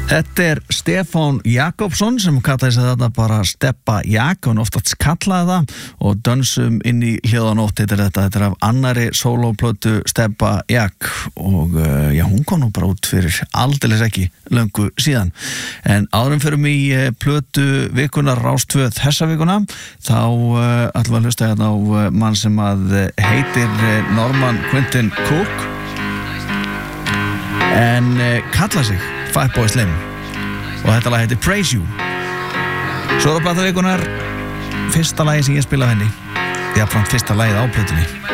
Þetta Stefán Jakobsson sem kallaði sig þetta bara Steppa Jak og oftast kallaði það og dönsum inn í hljóðanótt þetta af annari sólóplötu Steppa Jak og hún kom nú bara út fyrir aldeilis ekki löngu síðan en áðurum fyrir í plötu vikunar Rás 2 þessa vikuna þá ætlum við að hlusta hérna á mann sem að heitir Norman Quintin Cook en kalla sig Fatboy Slim og þetta lag heitir Praise You Svo plata vikunar fyrsta lagi sem ég spila henni jafnframt fyrsta lagið á plötunni